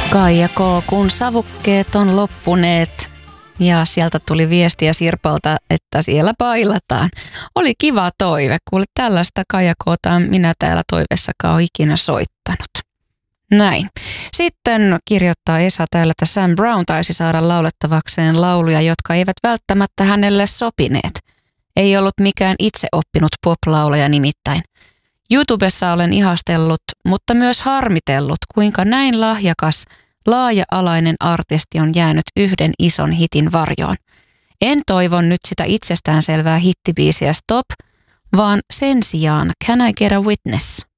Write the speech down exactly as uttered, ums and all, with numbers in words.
Kaija K, kun savukkeet on loppuneet ja sieltä tuli viestiä Sirpalta, että siellä bailataan. Oli kiva toive, kuule tällaista Kaija K:ta minä täällä toivessakaan ole ikinä soittanut. Näin. Sitten kirjoittaa Esa täällä, että Sam Brown taisi saada laulettavakseen lauluja, jotka eivät välttämättä hänelle sopineet. Ei ollut mikään itse oppinut pop-laulaja nimittäin. YouTubessa olen ihastellut, mutta myös harmitellut, kuinka näin lahjakas, laaja-alainen artisti on jäänyt yhden ison hitin varjoon. En toivon nyt sitä itsestäänselvää hittibiisiä Stop, vaan sen sijaan Can I Get a Witness?